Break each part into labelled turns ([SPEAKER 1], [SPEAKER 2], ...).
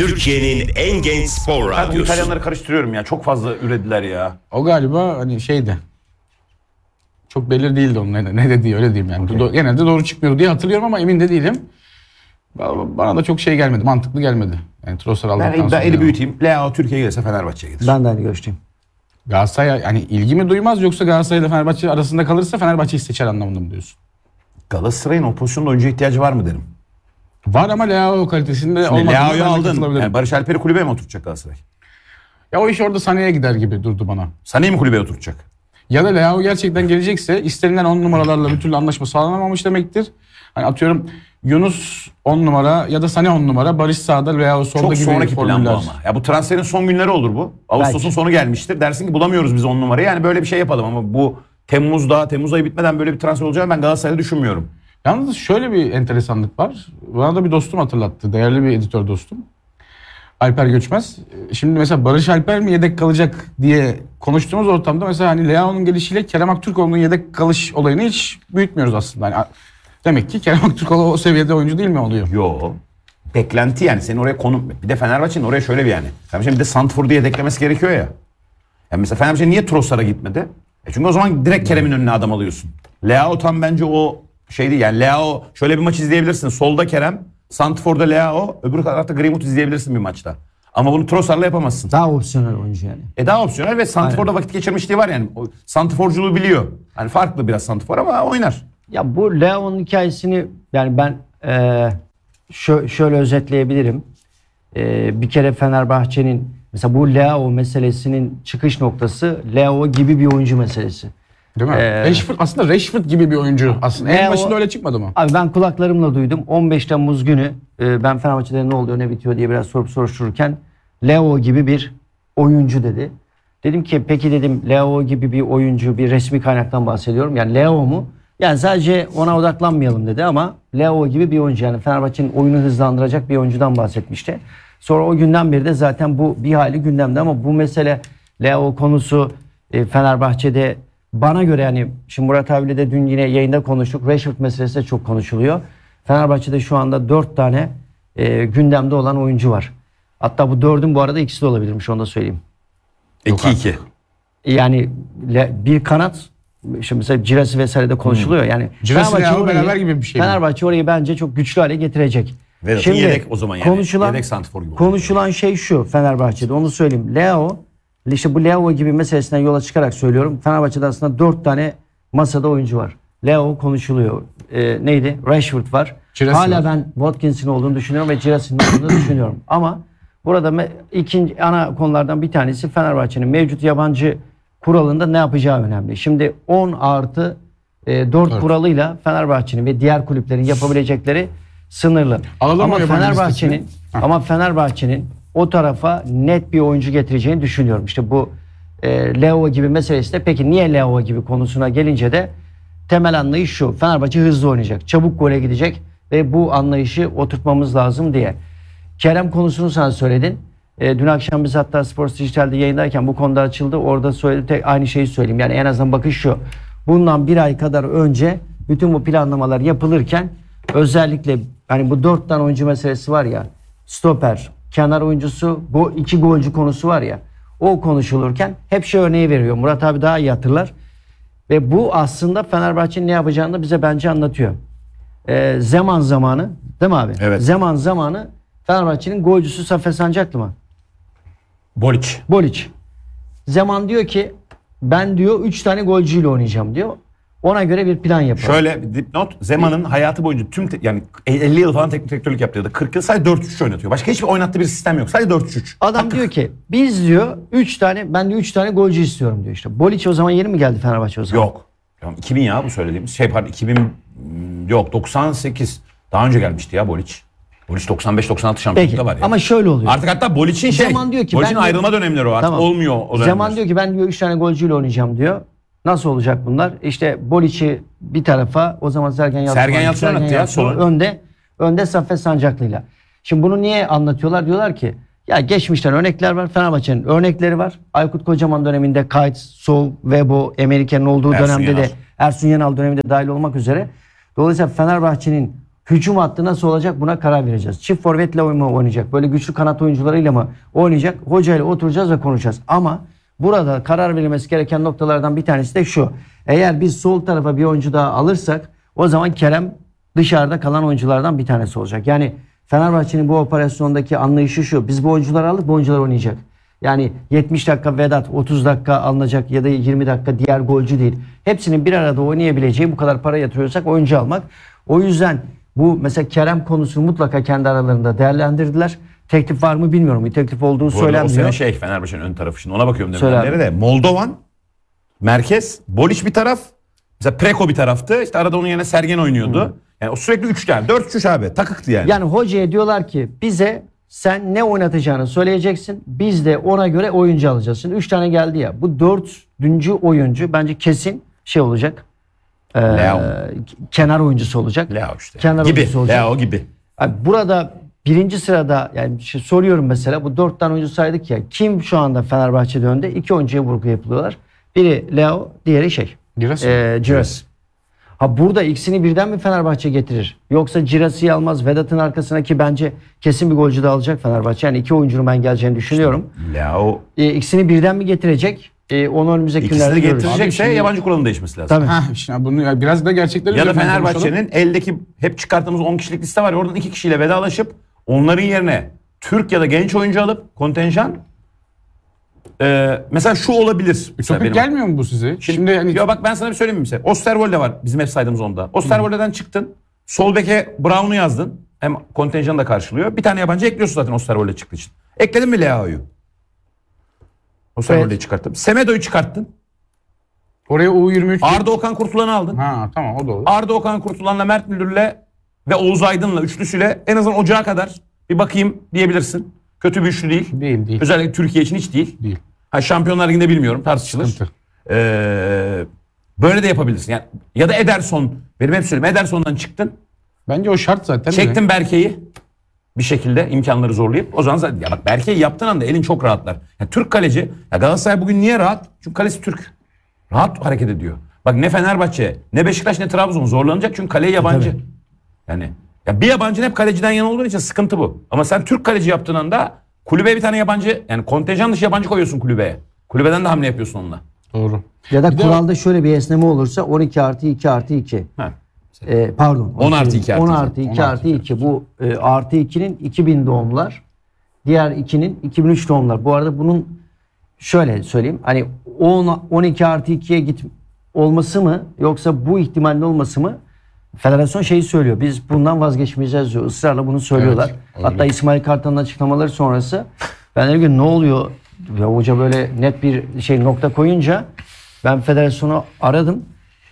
[SPEAKER 1] Türkiye'nin en genç spor
[SPEAKER 2] Ben bu
[SPEAKER 1] radyosu.
[SPEAKER 2] İtalyanları karıştırıyorum ya. Çok fazla ürediler ya.
[SPEAKER 3] O galiba hani şeydi. Çok belli değildi onun ne dediği, öyle diyeyim yani.
[SPEAKER 2] Okay.
[SPEAKER 3] Genelde doğru çıkmıyordu diye hatırlıyorum ama emin de değilim. Bana da çok şey gelmedi, mantıklı gelmedi. Yani Trossard aldıktan sonra.
[SPEAKER 2] Ben eli büyüteyim. Leao Türkiye'ye gelirse Fenerbahçe'ye gelir.
[SPEAKER 4] Ben de aynı görüşteyim.
[SPEAKER 3] Galatasaray yani ilgi mi duymaz yoksa Galatasaray ile Fenerbahçe arasında kalırsa Fenerbahçe'yi seçer anlamında mı diyorsun?
[SPEAKER 2] Galatasaray'ın o pozisyonda oyuncuya ihtiyacı var mı derim.
[SPEAKER 3] Var ama Leao kalitesinde
[SPEAKER 2] Şimdi
[SPEAKER 3] olmadığını
[SPEAKER 2] Leao'yu
[SPEAKER 3] ben de
[SPEAKER 2] aldın.
[SPEAKER 3] katılabilirim.
[SPEAKER 2] Yani Barış Alper'i kulübeye mi oturtacak Galatasaray?
[SPEAKER 3] Ya o iş orada Sané'ye gider gibi durdu bana.
[SPEAKER 2] Sané'yi mi kulübeye oturtacak?
[SPEAKER 3] Ya da Leao gerçekten gelecekse istenilen 10 numaralarla bir türlü anlaşma sağlanamamış demektir. Hani atıyorum Yunus 10 numara ya da Sané 10 numara, Barış sağda, Leao solda
[SPEAKER 2] Çok
[SPEAKER 3] gibi
[SPEAKER 2] sonraki plan bu
[SPEAKER 3] formüller.
[SPEAKER 2] ama. Ya bu transferin son günleri olur bu. Ağustos'un
[SPEAKER 4] Belki.
[SPEAKER 2] sonu gelmiştir. Dersin ki bulamıyoruz biz 10 numarayı. Yani böyle bir şey yapalım ama bu Temmuz ayı bitmeden böyle bir transfer olacağını ben Galatasaray'da düşünmüyorum.
[SPEAKER 3] Yalnız şöyle bir enteresanlık var. Bana da bir dostum hatırlattı. Değerli bir editör dostum. Alper Göçmez. Şimdi mesela Barış Alper mi yedek kalacak diye konuştuğumuz ortamda mesela hani Leao'nun gelişiyle Kerem Aktürkoğlu'nun yedek kalış olayını hiç büyütmüyoruz aslında. Yani demek ki Kerem Aktürkoğlu o seviyede oyuncu değil mi oluyor?
[SPEAKER 2] Yo. Beklenti yani senin oraya konum. Bir de Fenerbahçe'nin oraya şöyle bir yani. Fenerbahçe'nin bir de Santfor'u yedeklemesi gerekiyor ya. Yani mesela Fenerbahçe niye Trossard'a gitmedi? Çünkü o zaman direkt Kerem'in önüne adam alıyorsun. Leao tam bence o şey değil yani. Leao şöyle bir maç izleyebilirsin. Solda Kerem, Santfor'da Leao, öbür tarafta Greenwood izleyebilirsin bir maçta. Ama bunu Trossard'la yapamazsın.
[SPEAKER 4] Daha opsiyonel oyuncu yani.
[SPEAKER 2] Daha opsiyonel ve Santfor'da vakit geçirmişliği var yani. O Santrforculuğu biliyor. Hani farklı biraz Santfor ama oynar.
[SPEAKER 4] Ya bu Leao'nun hikayesini yani ben şöyle özetleyebilirim. Bir kere Fenerbahçe'nin mesela bu Leao meselesinin çıkış noktası Leao gibi bir oyuncu meselesi.
[SPEAKER 3] Değil mi? Rashford, aslında Rashford gibi bir oyuncu. Aslında en
[SPEAKER 4] Leao-
[SPEAKER 3] başında öyle çıkmadı mı?
[SPEAKER 4] Abi ben kulaklarımla duydum. 15 Temmuz günü ben Fenerbahçe'de ne oluyor ne bitiyor diye biraz sorup soruştururken Leao gibi bir oyuncu dedi. Dedim ki peki dedim Leao gibi bir oyuncu, bir resmi kaynaktan bahsediyorum. Yani Leao mu? Yani sadece ona odaklanmayalım dedi ama Leao gibi bir oyuncu, yani Fenerbahçe'nin oyunu hızlandıracak bir oyuncudan bahsetmişti. Sonra o günden beri de zaten bu bir hayli gündemde ama bu mesele Leao konusu Fenerbahçe'de bana göre, yani şimdi Murat abiyle de dün yine yayında konuştuk. Rashford meselesi de çok konuşuluyor. Fenerbahçe'de şu anda 4 tane gündemde olan oyuncu var. Hatta bu 4'ün bu arada ikisi de olabilirmiş, onu da söyleyeyim.
[SPEAKER 2] 2-2.
[SPEAKER 4] Yani bir kanat, şimdi mesela Cirasi vesaire de konuşuluyor. Yani
[SPEAKER 3] Cirasi
[SPEAKER 4] Fenerbahçe
[SPEAKER 3] Leao
[SPEAKER 4] orayı-
[SPEAKER 3] beraber gibi bir şey mi?
[SPEAKER 4] Fenerbahçe orayı bence çok güçlü hale getirecek.
[SPEAKER 2] Vedat'ın yedek o zaman yani. Yedek Santfor gibi.
[SPEAKER 4] Konuşulan şey şu Fenerbahçe'de, onu söyleyeyim. Leao, işte bu Leao gibi meselesinden yola çıkarak söylüyorum. Fenerbahçe'de aslında 4 tane masada oyuncu var. Leao konuşuluyor. Neydi? Rashford var.
[SPEAKER 3] Cirasi
[SPEAKER 4] Hala
[SPEAKER 3] var.
[SPEAKER 4] ben Watkins'in olduğunu düşünüyorum ve Cirasi'nin olduğunu düşünüyorum. Ama burada ikinci ana konulardan bir tanesi Fenerbahçe'nin mevcut yabancı kuralında ne yapacağı önemli. Şimdi 10+4 kuralıyla Fenerbahçe'nin ve diğer kulüplerin yapabilecekleri sınırlı.
[SPEAKER 3] Alalım
[SPEAKER 4] Ama
[SPEAKER 3] o yabancı
[SPEAKER 4] Fenerbahçe'nin
[SPEAKER 3] listesini.
[SPEAKER 4] ama Fenerbahçe'nin o tarafa net bir oyuncu getireceğini düşünüyorum. İşte bu Leao gibi meselesi de, peki niye Leao gibi konusuna gelince de temel anlayış şu: Fenerbahçe hızlı oynayacak, çabuk gole gidecek ve bu anlayışı oturtmamız lazım diye. Kerem konusunu sen söyledin. Dün akşam biz hatta Sports Dijital'de yayındayken bu konuda açıldı. Orada söyledim, aynı şeyi söyleyeyim. Yani en azından bakış şu: bundan bir ay kadar önce bütün bu planlamalar yapılırken özellikle hani bu 4 tane oyuncu meselesi var ya, stoper, kenar oyuncusu, bu 2 golcü konusu var ya, o konuşulurken hep şey örneği veriyor. Murat abi daha iyi hatırlar. Ve bu aslında Fenerbahçe'nin ne yapacağını da bize bence anlatıyor. Zaman zamanı, değil mi abi?
[SPEAKER 2] Evet.
[SPEAKER 4] Zaman zamanı Fenerbahçe'nin golcüsü Safa Sancaklı mı? Boliç. Zaman diyor ki ben diyor 3 tane golcüyle oynayacağım diyor. Ona göre bir plan yapalım.
[SPEAKER 2] Şöyle bir dipnot. Zeman'ın hayatı boyunca yani 50 yıl falan teknik direktörlük yaptı ya da 40 yıl sadece 4-3 oynatıyor. Başka hiçbir oynattığı bir sistem yok. Sadece 4-3.
[SPEAKER 4] Adam diyor ki biz diyor 3 tane, ben diyor 3 tane golcü istiyorum diyor işte. Boliç o zaman yeni mi geldi Fenerbahçe o zaman?
[SPEAKER 2] Yok. 2000 ya bu söylediğimiz. Pardon 2000 yok 98. Daha önce gelmişti ya Boliç. Boliç 95-96 şampiyonlukta var ya.
[SPEAKER 4] Ama şöyle oluyor.
[SPEAKER 2] Artık hatta Boliç'in
[SPEAKER 4] Zaman diyor ki
[SPEAKER 2] Boliç'in
[SPEAKER 4] ben
[SPEAKER 2] ayrılma dönemleri o artık.
[SPEAKER 4] Tamam.
[SPEAKER 2] Olmuyor o dönemler.
[SPEAKER 4] Zaman diyor ki ben diyor 3 tane golcüyle oynayacağım diyor. Nasıl olacak bunlar? İşte Boliç'i bir tarafa, o zaman Sergen Yalçın
[SPEAKER 2] oynattı ya, solun.
[SPEAKER 4] önde Saffet Sancaklı'yla. Şimdi bunu niye anlatıyorlar? Diyorlar ki ya geçmişten örnekler var. Fenerbahçe'nin örnekleri var. Aykut Kocaman döneminde Kayt, Sov, Vebo, Emenike'nin olduğu
[SPEAKER 2] Ersun
[SPEAKER 4] dönemde
[SPEAKER 2] Yanal.
[SPEAKER 4] de Ersun Yanal döneminde dahil olmak üzere. Dolayısıyla Fenerbahçe'nin Hücum hattı nasıl olacak buna karar vereceğiz. Çift forvetle mi oynayacak? Böyle güçlü kanat oyuncularıyla mı oynayacak? Hocayla oturacağız ve konuşacağız. Ama burada karar verilmesi gereken noktalardan bir tanesi de şu. Eğer biz sol tarafa bir oyuncu daha alırsak o zaman Kerem dışarıda kalan oyunculardan bir tanesi olacak. Yani Fenerbahçe'nin bu operasyondaki anlayışı şu. Biz bu oyuncuları aldık, bu oyuncular oynayacak. Yani 70 dakika Vedat, 30 dakika alınacak ya da 20 dakika diğer golcü değil. Hepsinin bir arada oynayabileceği bu kadar para yatırıyorsak oyuncu almak. O yüzden bu mesela Kerem konusunu mutlaka kendi aralarında değerlendirdiler. Teklif var mı bilmiyorum. Bir teklif olduğu
[SPEAKER 2] Bu arada
[SPEAKER 4] söylenmiyor.
[SPEAKER 2] o sene Fenerbahçe'nin ön tarafı, şimdi ona bakıyorum
[SPEAKER 4] Söylenmiyor.
[SPEAKER 2] deminden beri de. Moldovan merkez, Boliç bir taraf, mesela Preko bir taraftı. İşte arada onun yerine Sergen oynuyordu. Yani o sürekli 3 tane, 4-3 abi takıktı yani.
[SPEAKER 4] Yani hocaya diyorlar ki bize sen ne oynatacağını söyleyeceksin. Biz de ona göre oyuncu alacağız. Şimdi 3 tane geldi ya. Bu 4. oyuncu bence kesin şey olacak.
[SPEAKER 2] Leao.
[SPEAKER 4] Kenar oyuncusu olacak.
[SPEAKER 2] Leao işte.
[SPEAKER 4] Kenar
[SPEAKER 2] Gibi.
[SPEAKER 4] oyuncusu olacak.
[SPEAKER 2] Leao gibi.
[SPEAKER 4] Abi burada birinci sırada yani soruyorum mesela bu 4 tane oyuncu saydık ya. Kim şu anda Fenerbahçe'de önde? 2 oyuncuya vurgu yapılıyorlar. Biri Leao, diğeri Girassi. Ha burada ikisini birden mi Fenerbahçe getirir? Yoksa Girassi almaz, Vedat'ın arkasına ki bence kesin bir golcü de alacak Fenerbahçe. Yani 2 oyuncunun ben geleceğini düşünüyorum.
[SPEAKER 2] Leao
[SPEAKER 4] İkisini birden mi getirecek? Onu önümüzdeki
[SPEAKER 2] ikisini
[SPEAKER 4] günlerde görürüz.
[SPEAKER 2] getirecekse
[SPEAKER 3] Abi
[SPEAKER 2] yabancı kuralın değişmesi lazım.
[SPEAKER 4] Tabii.
[SPEAKER 3] Ha, şimdi bunu ya biraz da gerçekleri
[SPEAKER 2] Ya da
[SPEAKER 3] üzerinden konuşalım.
[SPEAKER 2] Fenerbahçe'nin eldeki hep çıkarttığımız 10 kişilik liste var ya, oradan 2 kişiyle vedalaşıp onların yerine Türk ya da genç oyuncu alıp kontenjan mesela şu olabilir. Mesela
[SPEAKER 3] Ütopik gelmiyor mu bu size? Şimdi yani
[SPEAKER 2] ya bak ben sana bir söyleyeyim mi mesela? Osterwolde var bizim hep saydığımız onda. Osterwolde'den çıktın. Sol beke Brown'u yazdın. Hem kontenjanı da karşılıyor. Bir tane yabancı ekliyorsun zaten Osterwolde çıktığı için. Ekledin mi Leao'yu? Osterwolde'yi çıkarttın. Semedo'yu çıkarttın.
[SPEAKER 3] oraya U23
[SPEAKER 2] Arda Okan Kurtulan'ı aldın.
[SPEAKER 3] Ha tamam o da olur.
[SPEAKER 2] Arda Okan Kurtulan'la Mert Müldür'le ve Oğuz Aydın'la üçlüsüyle en azından ocağa kadar bir bakayım diyebilirsin. Kötü bir üçlü değil.
[SPEAKER 3] Değil.
[SPEAKER 2] Özellikle Türkiye için hiç değil.
[SPEAKER 3] Değil.
[SPEAKER 2] Ha, Şampiyonlar Ligi'nde bilmiyorum, tartışılır.
[SPEAKER 3] Sıkıntı.
[SPEAKER 2] Böyle de yapabilirsin. Yani, ya da Ederson. Benim hep söyleyeyim, Ederson'dan çıktın.
[SPEAKER 3] Bence o şart zaten.
[SPEAKER 2] Çektin Berke'yi bir şekilde imkanları zorlayıp. O zaman zaten, ya bak Berke'yi yaptığın anda elin çok rahatlar. Ya Türk kaleci. Ya Galatasaray bugün niye rahat? Çünkü kalesi Türk. Rahat hareket ediyor. Bak ne Fenerbahçe, ne Beşiktaş, ne Trabzon zorlanacak çünkü kaleye yabancı.
[SPEAKER 4] Tabii.
[SPEAKER 2] Yani ya bir yabancının hep kaleciden yana olduğu için sıkıntı bu. Ama sen Türk kaleci yaptığın anda kulübeye bir tane yabancı, yani kontenjan dışı yabancı koyuyorsun kulübeye. Kulübeden de hamle yapıyorsun onunla.
[SPEAKER 3] Doğru.
[SPEAKER 4] Ya da
[SPEAKER 3] Bir de
[SPEAKER 4] kuralda şöyle bir esneme olursa 12 artı 2 artı 2.
[SPEAKER 2] Ha.
[SPEAKER 4] Pardon.
[SPEAKER 2] 10 artı 2 artı
[SPEAKER 4] 10
[SPEAKER 2] 2.
[SPEAKER 4] artı 2 artı 2. Bu artı 2'nin 2000 doğumlar. Diğer 2'nin 2003 doğumlar. Bu arada bunun şöyle söyleyeyim. Hani 12 artı 2'ye git olması mı yoksa bu ihtimalin olması mı? Federasyon şeyi söylüyor. Biz bundan vazgeçmeyeceğiz diyor. Israrla bunu söylüyorlar.
[SPEAKER 3] Evet,
[SPEAKER 4] hatta İsmail Kartal'ın açıklamaları sonrası ben dedim ki ne oluyor? Ya hoca böyle net bir şey nokta koyunca ben federasyonu aradım.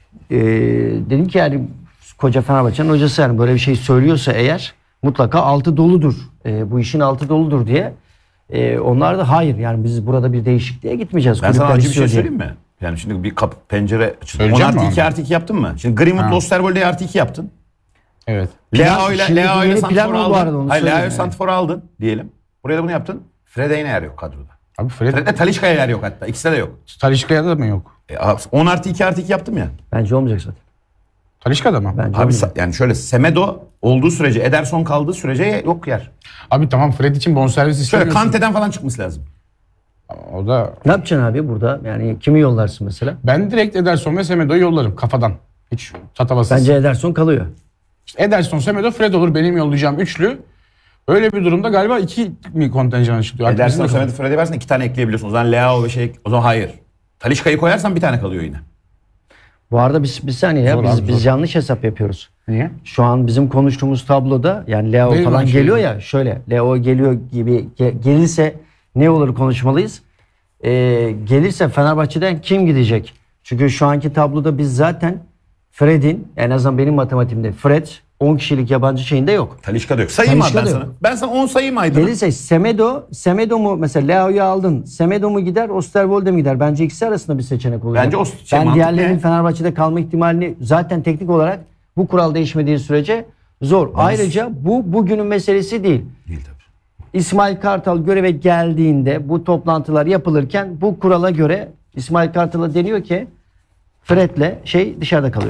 [SPEAKER 4] Dedim ki yani koca Fenerbahçe'nin hocası yani böyle bir şey söylüyorsa eğer mutlaka altı doludur. Bu işin altı doludur diye. Onlar da hayır yani biz burada bir değişikliğe gitmeyeceğiz.
[SPEAKER 2] Ben sana
[SPEAKER 4] Kulüpler
[SPEAKER 2] acı bir
[SPEAKER 4] istiyor
[SPEAKER 2] şey
[SPEAKER 4] diye.
[SPEAKER 2] söyleyeyim mi? Yani şimdi bir pencere açıldı. 10
[SPEAKER 3] Söyleyeceğim
[SPEAKER 2] artı
[SPEAKER 3] mi
[SPEAKER 2] 2
[SPEAKER 3] abi?
[SPEAKER 2] artı 2 yaptın mı? Şimdi Greenwood'la
[SPEAKER 3] Ha.
[SPEAKER 2] Osterwolde'yi artı 2 yaptın.
[SPEAKER 3] Evet.
[SPEAKER 2] Leao ile
[SPEAKER 4] Şimdi yeni plan
[SPEAKER 2] Santifor'u
[SPEAKER 4] oldu bu arada, onu
[SPEAKER 2] aldın. Hayır,
[SPEAKER 4] söyleyeyim
[SPEAKER 2] Leao ile
[SPEAKER 4] yani.
[SPEAKER 2] Santifor'u aldın diyelim. Buraya da bunu yaptın. Fred'e yine yer yok kadroda.
[SPEAKER 3] Abi Fred
[SPEAKER 2] Fred'de Talisca'ya yer yok hatta. İkisi de yok.
[SPEAKER 3] Talisca'da mı yok?
[SPEAKER 2] 10 artı 2 artı 2 yaptım ya.
[SPEAKER 4] Bence olmayacak zaten.
[SPEAKER 3] Talisca'da mı?
[SPEAKER 4] Bence
[SPEAKER 2] Abi
[SPEAKER 4] olmayacak.
[SPEAKER 2] yani şöyle Semedo olduğu sürece, Ederson kaldığı sürece yok yer.
[SPEAKER 3] Abi tamam Fred için bonservis
[SPEAKER 2] Şöyle
[SPEAKER 3] istemiyorsun.
[SPEAKER 2] Kante'den falan çıkması lazım.
[SPEAKER 3] O da
[SPEAKER 4] Ne yapacaksın abi burada? Yani kimi yollarsın mesela?
[SPEAKER 3] ben direkt Ederson ve Semedo'yu yollarım kafadan. Hiç tatavasız.
[SPEAKER 4] Bence Ederson kalıyor.
[SPEAKER 3] İşte Ederson, Semedo, Fred olur benim yollayacağım üçlü. Öyle bir durumda galiba 2 mi kontenjan açılıyor? Artık
[SPEAKER 2] Ederson,
[SPEAKER 3] bizim de
[SPEAKER 2] Semedo, Fred'e versen 2 tane ekleyebiliyorsun. O zaman Leao ve o zaman hayır. Talisca'yı koyarsan bir tane kalıyor yine.
[SPEAKER 4] Bu arada bir saniye ya
[SPEAKER 3] Zor abi,
[SPEAKER 4] biz
[SPEAKER 3] zor.
[SPEAKER 4] yanlış hesap yapıyoruz.
[SPEAKER 3] Niye?
[SPEAKER 4] Şu an bizim konuştuğumuz tabloda yani Leo
[SPEAKER 3] Değil
[SPEAKER 4] falan
[SPEAKER 3] mi?
[SPEAKER 4] geliyor ya şöyle Leo geliyor gibi gelirse ne olur konuşmalıyız. Gelirse Fenerbahçe'den kim gidecek? Çünkü şu anki tabloda biz zaten Fred'in en azından benim matematiğimde Fred 10 kişilik yabancı şeyinde yok.
[SPEAKER 2] Talisca da yok. Sayayım abi ben
[SPEAKER 4] Talisca da
[SPEAKER 2] sana. Ben sana 10 sayayım Aydın.
[SPEAKER 4] Gelirse Semedo mu mesela Leo'yu aldın. Semedo mu gider, Osterwolde mi gider? Bence ikisi arasında bir seçenek olacak.
[SPEAKER 2] Bence
[SPEAKER 4] ben
[SPEAKER 2] mantıklı
[SPEAKER 4] diğerlerinin
[SPEAKER 2] ne?
[SPEAKER 4] Fenerbahçe'de kalma ihtimalini zaten teknik olarak bu kural değişmediği sürece zor. Ayrıca bu bugünün meselesi değil.
[SPEAKER 2] Değil tabii.
[SPEAKER 4] İsmail Kartal göreve geldiğinde bu toplantılar yapılırken bu kurala göre İsmail Kartal'a deniyor ki Fred'le dışarıda kalıyor.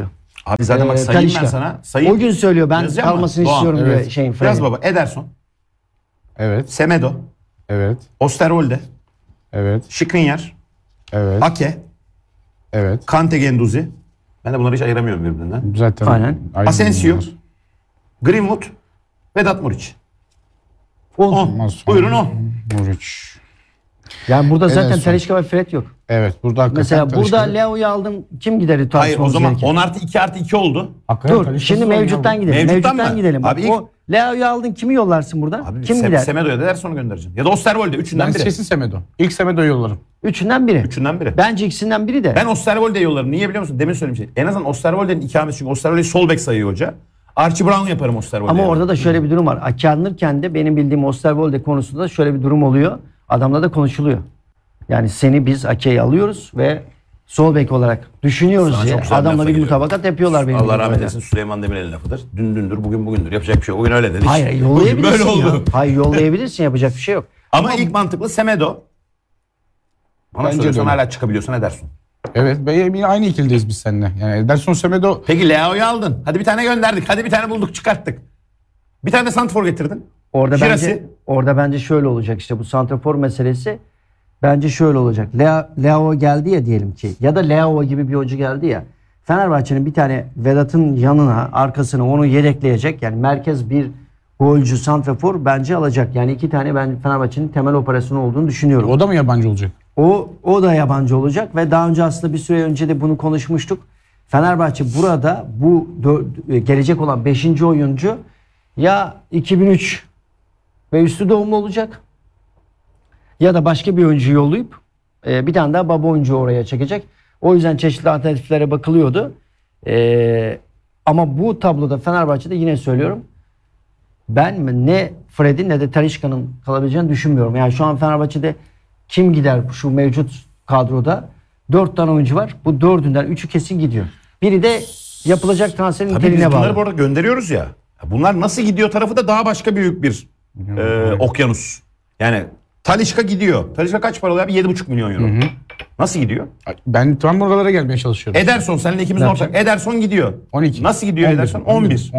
[SPEAKER 2] Abi zaten bak sayayım ben
[SPEAKER 4] Talisca.
[SPEAKER 2] sana. Sayayım.
[SPEAKER 4] O gün söylüyor ben
[SPEAKER 2] Yazacağım mı?
[SPEAKER 4] kalmasını
[SPEAKER 2] Doğan,
[SPEAKER 4] istiyorum diyor
[SPEAKER 3] evet.
[SPEAKER 4] şeyin
[SPEAKER 2] Yaz
[SPEAKER 4] Fred'in.
[SPEAKER 2] baba. Ederson,
[SPEAKER 3] Evet.
[SPEAKER 2] Semedo,
[SPEAKER 3] Evet.
[SPEAKER 2] Osterwolde,
[SPEAKER 3] Evet.
[SPEAKER 2] Skriniar,
[SPEAKER 3] Evet.
[SPEAKER 2] Ake,
[SPEAKER 3] Evet.
[SPEAKER 2] Kante Genduzi. Ben de bunları hiç ayıramıyorum birbirinden.
[SPEAKER 3] Zaten
[SPEAKER 4] Aynen.
[SPEAKER 3] aynı
[SPEAKER 2] Asensio,
[SPEAKER 3] bunlar.
[SPEAKER 2] Greenwood, Vedat Muriç.
[SPEAKER 4] 10.
[SPEAKER 2] 10. Buyurun 10.
[SPEAKER 3] Muriç.
[SPEAKER 4] Yani burada zaten
[SPEAKER 3] Ederson.
[SPEAKER 4] Talisca ve Fred yok.
[SPEAKER 3] Evet. Burada hakikaten
[SPEAKER 4] Mesela burada
[SPEAKER 3] Talisca-
[SPEAKER 4] Leo'yu aldın kim gider
[SPEAKER 2] Hayır o
[SPEAKER 4] tartışmamız
[SPEAKER 2] zaman
[SPEAKER 4] gerekir.
[SPEAKER 2] 10 artı 2 artı 2 oldu.
[SPEAKER 3] Hakikaten
[SPEAKER 4] Dur
[SPEAKER 3] Talisca'sız
[SPEAKER 4] şimdi
[SPEAKER 3] oynuyor
[SPEAKER 4] mevcuttan
[SPEAKER 3] bu.
[SPEAKER 4] gidelim.
[SPEAKER 2] Mevcuttan
[SPEAKER 4] Mevcuttan
[SPEAKER 2] mı?
[SPEAKER 4] gidelim. Bak,
[SPEAKER 2] Abi ilk-
[SPEAKER 4] o Leo'yu aldın kimi yollarsın buradan?
[SPEAKER 2] Abi
[SPEAKER 4] kim gider?
[SPEAKER 2] Semedo'ya da Ederson'u göndereceksin. Ya da Osterwolde. Üçünden
[SPEAKER 3] Ben
[SPEAKER 2] biri.
[SPEAKER 3] kesin Semedo. İlk Semedo'yu yollarım.
[SPEAKER 4] Üçünden biri.
[SPEAKER 2] Üçünden biri.
[SPEAKER 4] Bence ikisinden biri de.
[SPEAKER 2] Ben Osterwolde'yi yollarım. Niye biliyor musun? Demin söylemiştim. En azından Osterwolde'nin ikamesi çünkü Osterwolde'yi sol bek sayıyor hoca. Archie Brown yaparım Osterwolde'ye.
[SPEAKER 4] Ama orada da şöyle bir durum var. Akanırken de benim bildiğim Osterwolde konusunda da şöyle bir durum oluyor. Adamla da konuşuluyor. Yani seni biz Ake'yi alıyoruz ve sol bek olarak düşünüyoruz
[SPEAKER 2] Sana
[SPEAKER 4] diye
[SPEAKER 2] çok güzel
[SPEAKER 4] adamla
[SPEAKER 2] lafa
[SPEAKER 4] bir
[SPEAKER 2] giriyor.
[SPEAKER 4] mutabakat yapıyorlar benim
[SPEAKER 2] Allah
[SPEAKER 4] bildiğim
[SPEAKER 2] rahmet
[SPEAKER 4] kadarıyla.
[SPEAKER 2] eylesin Süleyman Demirel'in lafıdır. Dün dündür, bugün bugündür. Yapacak bir şey yok. Bugün öyle dedik.
[SPEAKER 4] Hayır
[SPEAKER 2] Bugün
[SPEAKER 4] yollayabilirsin
[SPEAKER 2] böyle
[SPEAKER 4] ya.
[SPEAKER 2] oldu.
[SPEAKER 4] Hayır yollayabilirsin yapacak bir şey yok.
[SPEAKER 2] Ama ilk mantıklı Semedo. Bana
[SPEAKER 3] Bence
[SPEAKER 2] soruyorsan
[SPEAKER 3] de öyle.
[SPEAKER 2] hala çıkabiliyorsan Ederson.
[SPEAKER 3] Evet. Yine aynı ikildeyiz biz seninle. Yani Ederson Semedo
[SPEAKER 2] Peki Leao'yu aldın. Hadi bir tane gönderdik. Hadi bir tane bulduk çıkarttık. Bir tane de santrfor getirdin. Şirasi.
[SPEAKER 4] Orada bence şöyle olacak işte bu santrafor meselesi bence şöyle olacak. Leao geldi ya diyelim ki ya da Leao gibi bir oyuncu geldi ya. Fenerbahçe'nin bir tane Vedat'ın yanına arkasına onu yedekleyecek yani merkez bir golcü santrafor bence alacak. Yani iki tane ben Fenerbahçe'nin temel operasyonu olduğunu düşünüyorum.
[SPEAKER 3] o da mı yabancı olacak?
[SPEAKER 4] O da yabancı olacak ve daha önce aslında bir süre önce de bunu konuşmuştuk. Fenerbahçe burada bu gelecek olan 5. oyuncu ya 2003 ve üstü doğumlu olacak ya da başka bir oyuncu yollayıp bir tane daha baba oyuncu oraya çekecek. O yüzden çeşitli alternatiflere bakılıyordu. Ama bu tabloda Fenerbahçe'de yine söylüyorum ben ne Fred'in ne de Talisca'nın kalabileceğini düşünmüyorum. Yani şu an Fenerbahçe'de kim gider şu mevcut kadroda? 4 tane oyuncu var. Bu 4'ünden 3'ü kesin gidiyor. Biri de yapılacak transferin
[SPEAKER 2] Tabii biz
[SPEAKER 4] niteliğine
[SPEAKER 2] bunları
[SPEAKER 4] bağlı.
[SPEAKER 2] bu arada gönderiyoruz ya. Bunlar nasıl gidiyor tarafı da daha başka büyük bir okyanus. Yani Talisca gidiyor. Talisca kaç para alıyor abi? 7,5 milyon euro. Nasıl gidiyor?
[SPEAKER 3] Ben tam buralara gelmeye çalışıyorum.
[SPEAKER 2] Ederson seninle ikimizin ortak. Ederson gidiyor.
[SPEAKER 3] 12.
[SPEAKER 2] Nasıl gidiyor Ederson? 11.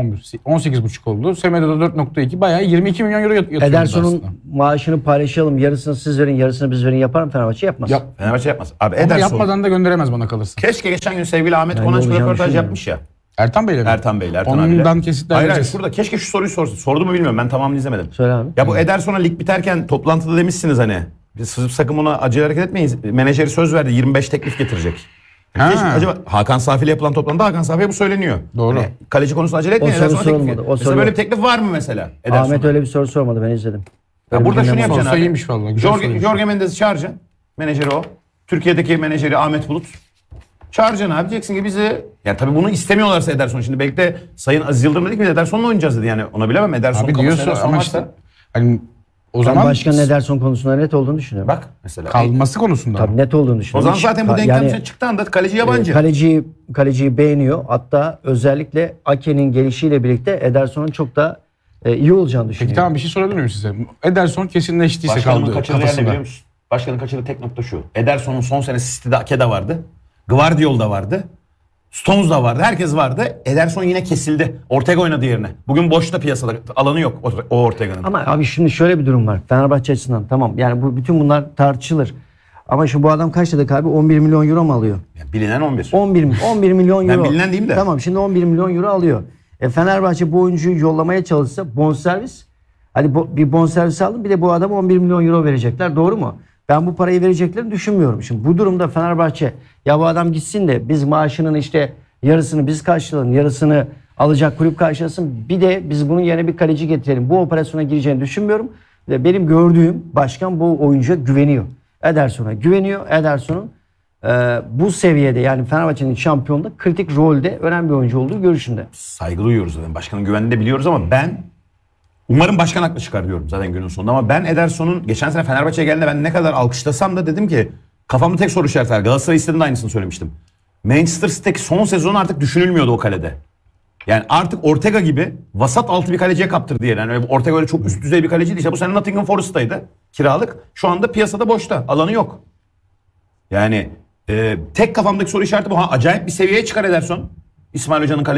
[SPEAKER 3] 18,5 oldu. Semedo'da 4,2. Bayağı 22 milyon euro yatıyor.
[SPEAKER 4] Ederson'un maaşını paylaşalım. Yarısını siz verin, yarısını biz verin yapar mı Fenerbahçe? Yapmaz.
[SPEAKER 3] Yap.
[SPEAKER 2] Fenerbahçe yapmaz. Abi
[SPEAKER 3] Ama
[SPEAKER 2] Ederson.
[SPEAKER 3] yapmadan da gönderemez bana kalırsa.
[SPEAKER 2] Keşke geçen gün sevgili Ahmet
[SPEAKER 4] Ben
[SPEAKER 2] Konaç bir
[SPEAKER 4] olacağını
[SPEAKER 2] röportaj
[SPEAKER 4] düşünmüyorum.
[SPEAKER 2] yapmış ya.
[SPEAKER 3] Ertan Bey'le mi?
[SPEAKER 2] Ertan abiyle.
[SPEAKER 3] Ondan kesitler
[SPEAKER 2] Hayır
[SPEAKER 3] vereceğiz.
[SPEAKER 2] şurada keşke şu soruyu sorsun. Sordu mu bilmiyorum, ben tamamını izlemedim.
[SPEAKER 4] Söyle abi.
[SPEAKER 2] Ya bu Ederson'a lig biterken toplantıda demişsiniz hani. Biz sızıp sakın buna acele hareket etmeyin. Menajeri söz verdi 25 teklif getirecek.
[SPEAKER 3] Ha.
[SPEAKER 2] Keşke acaba Hakan Safi ile yapılan toplantıda Hakan Safi'ye bu söyleniyor.
[SPEAKER 3] Doğru.
[SPEAKER 2] Hani kaleci konusunda acele etmeyin.
[SPEAKER 4] O soru
[SPEAKER 2] Ederson'a teklif
[SPEAKER 4] sorulmadı,
[SPEAKER 2] edin.
[SPEAKER 4] o
[SPEAKER 2] Mesela
[SPEAKER 4] soru
[SPEAKER 2] böyle
[SPEAKER 4] yok.
[SPEAKER 2] bir teklif var mı mesela Ederson'a?
[SPEAKER 4] Ahmet öyle bir soru sormadı ben izledim.
[SPEAKER 2] Ya
[SPEAKER 4] Öyle
[SPEAKER 2] burada
[SPEAKER 4] bir
[SPEAKER 2] şunu
[SPEAKER 4] gündem
[SPEAKER 2] yapacaksın
[SPEAKER 3] Sorsa
[SPEAKER 2] abi.
[SPEAKER 3] iyiymiş vallahi, güzel soruymuş.
[SPEAKER 2] Jorge Mendes'i çağıracaksın. Menajeri o. Türkiye'deki menajeri Ahmet Bulut. Çağıracaksın abi. Diyeceksin ki bizi... Yani tabii bunu istemiyorlarsa Ederson. Şimdi belki de Sayın Aziz Yıldırım dedi ki biz Ederson'la oynayacağız dedi. Yani ona bilemem. Ederson
[SPEAKER 3] Abi
[SPEAKER 2] kafasında
[SPEAKER 3] diyorsun
[SPEAKER 2] Ederson
[SPEAKER 3] ama
[SPEAKER 2] varsa-
[SPEAKER 3] işte hani o
[SPEAKER 4] Ben
[SPEAKER 3] zaman
[SPEAKER 4] başkanın Ederson konusunda net olduğunu düşünüyorum.
[SPEAKER 2] Bak mesela.
[SPEAKER 3] kalması konusunda.
[SPEAKER 4] Tabii net olduğunu
[SPEAKER 2] O
[SPEAKER 4] düşünüyorum.
[SPEAKER 2] zaman zaten bu denklem çıktı anda kaleci yabancı.
[SPEAKER 4] Kaleciyi beğeniyor. Hatta özellikle Ake'nin gelişiyle birlikte Ederson'un çok da iyi olacağını
[SPEAKER 3] Peki
[SPEAKER 4] düşünüyorum.
[SPEAKER 3] tamam bir şey sorabilir miyim size? Ederson kesinleştiyse
[SPEAKER 2] Başkanımın
[SPEAKER 3] kaldı
[SPEAKER 2] kaçırdığı yer ne
[SPEAKER 3] kafasında.
[SPEAKER 2] biliyor musun? Başkanın kaçırdığı tek nokta şu. Ederson'un son senesi City'de Ake'de vardı. Gvardiol'da vardı. Stones'da vardı. Herkes vardı. Ederson yine kesildi. Ortega oynadı yerine. Bugün boşta piyasada. Alanı yok o Ortega'nın.
[SPEAKER 4] Ama abi şimdi şöyle bir durum var. Fenerbahçe açısından tamam yani bu bütün bunlar tartışılır. Ama şu bu adam kaç dedik abi? 11 milyon euro mu alıyor?
[SPEAKER 2] Yani bilinen 11.
[SPEAKER 4] 11 milyon
[SPEAKER 2] Ben
[SPEAKER 4] euro.
[SPEAKER 2] bilinen diyeyim de.
[SPEAKER 4] Tamam şimdi 11 milyon euro alıyor. Fenerbahçe bu oyuncuyu yollamaya çalışsa bonservis. Hadi bir bonservis aldın bir de bu adama 11 milyon euro verecekler. Doğru mu? Ben bu parayı vereceklerini düşünmüyorum. Şimdi bu durumda Fenerbahçe ya bu adam gitsin de biz maaşının işte yarısını biz karşılayalım, yarısını alacak kulüp karşılasın. Bir de biz bunun yerine bir kaleci getirelim. Bu operasyona gireceğini düşünmüyorum. Ve benim gördüğüm başkan bu oyuncuya güveniyor. Ederson'a güveniyor. Ederson'un bu seviyede yani Fenerbahçe'nin şampiyonluğunda kritik rolde önemli bir oyuncu olduğu görüşünde.
[SPEAKER 2] Saygı duyuyoruz zaten. Başkanın güvenini de biliyoruz ama ben umarım başkan haklı çıkar diyorum zaten günün sonunda. Ama ben Ederson'un geçen sene Fenerbahçe'ye geldiğinde ben ne kadar alkışlasam da dedim ki kafamda tek soru işareti var. Galatasaray istediğinde aynısını söylemiştim. Manchester City'deki son sezon artık düşünülmüyordu o kalede. Yani artık Ortega gibi vasat altı bir kaleciye kaptırdı diye. Yani Ortega öyle çok üst düzey bir kaleciydi. İşte bu sene Nottingham Forest'taydı kiralık. Şu anda piyasada boşta. Alanı yok. Yani tek kafamdaki soru işareti bu. Acayip bir seviyeye çıkar Ederson. İsmail Hoca'nın